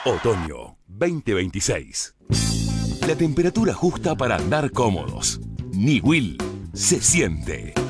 Otoño 2026. La temperatura justa para andar cómodos. Niwil se siente.